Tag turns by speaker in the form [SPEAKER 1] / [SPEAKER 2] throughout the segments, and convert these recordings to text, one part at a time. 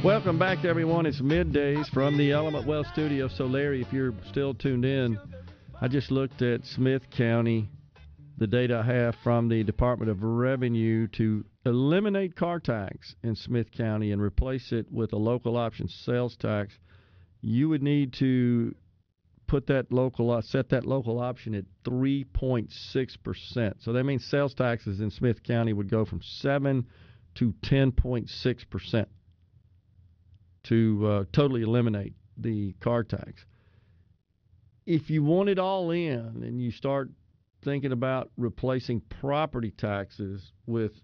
[SPEAKER 1] Welcome back, everyone. It's middays from the Element Wealth Studio. So, Larry, if you're still tuned in, I just looked at Smith County, the data I have from the Department of Revenue to eliminate car tax in Smith County and replace it with a local option sales tax. You would need to put that set that local option at 3.6%. So that means sales taxes in Smith County would go from 7 to 10.6%. to totally eliminate the car tax. If you want it all in and you start thinking about replacing property taxes with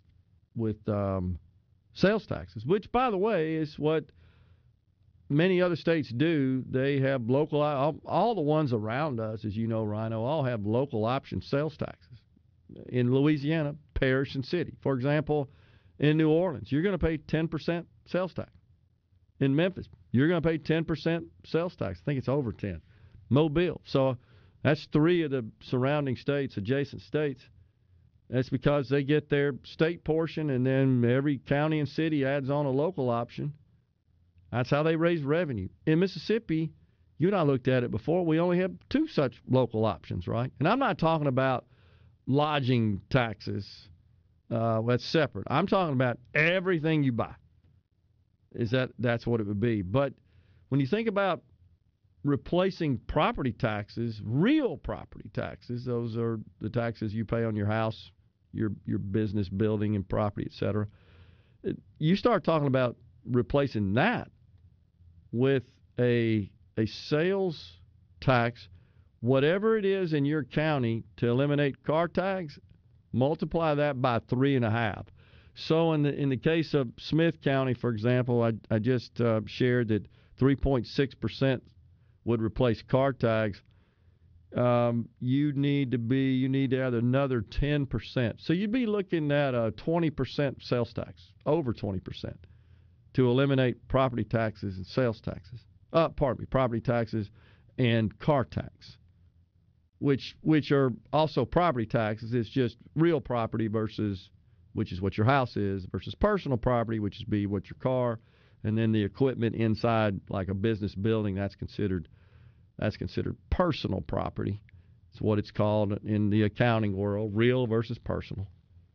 [SPEAKER 1] sales taxes, which, by the way, is what many other states do. They have local, all the ones around us, as you know, Rhino, all have local option sales taxes. In Louisiana, parish and city. For example, in New Orleans, you're going to pay 10% sales tax. In Memphis, you're going to pay 10% sales tax. I think it's over 10. Mobile. So that's 3 of the surrounding states, adjacent states. That's because they get their state portion, and then every county and city adds on a local option. That's how they raise revenue. In Mississippi, you and I looked at it before, we only have 2 such local options, right? And I'm not talking about lodging taxes. That's separate. I'm talking about everything you buy. That's what it would be. But when you think about replacing property taxes, real property taxes, those are the taxes you pay on your house, your business building and property, etc. You start talking about replacing that with a sales tax, whatever it is in your county, to eliminate car tax, multiply that by 3.5. So in the case of Smith County, for example, I just shared that 3.6% would replace car tax. You need to add another 10%. So you'd be looking at a 20% sales tax, over 20%, to eliminate property taxes and sales taxes. Property taxes and car tax, which are also property taxes. It's just real property which is what your house is, versus personal property, which is what your car, and then the equipment inside, like a business building, that's considered personal property. It's what it's called in the accounting world, real versus personal.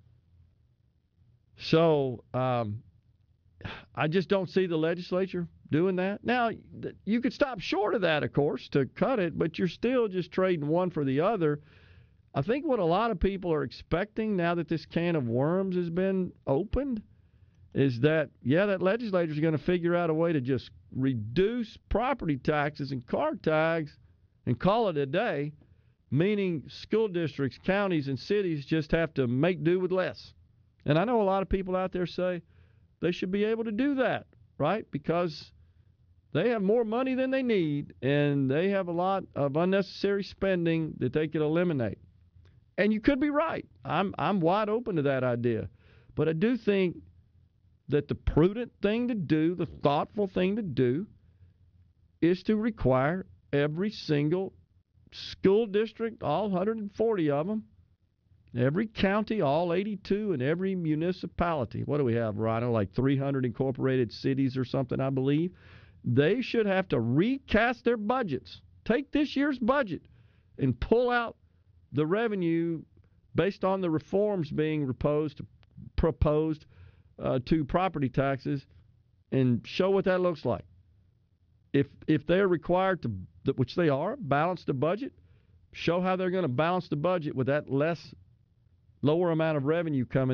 [SPEAKER 1] So I just don't see the legislature doing that. Now, you could stop short of that, of course, to cut it, but you're still just trading one for the other. I think what a lot of people are expecting now that this can of worms has been opened is that, that legislature is going to figure out a way to just reduce property taxes and car tax and call it a day, meaning school districts, counties, and cities just have to make do with less. And I know a lot of people out there say they should be able to do that, right? Because they have more money than they need, and they have a lot of unnecessary spending that they could eliminate. And you could be right. I'm wide open to that idea. But I do think that the prudent thing to do, the thoughtful thing to do, is to require every single school district, all 140 of them, every county, all 82, and every municipality. What do we have, Rhino? Like 300 incorporated cities or something, I believe. They should have to recast their budgets. Take this year's budget and pull out the revenue based on the reforms being proposed to property taxes, and show what that looks like. If they're required to, which they are, balance the budget, show how they're going to balance the budget with that lower amount of revenue coming